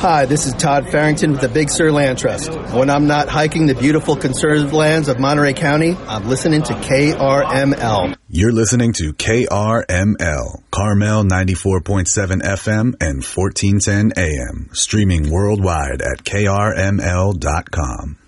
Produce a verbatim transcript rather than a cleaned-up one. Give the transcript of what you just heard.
Hi, this is Todd Farrington with the Big Sur Land Trust. When I'm not hiking the beautiful conserved lands of Monterey County, I'm listening to K R M L. You're listening to K R M L, Carmel ninety-four point seven F M and fourteen ten A M, streaming worldwide at K R M L dot com.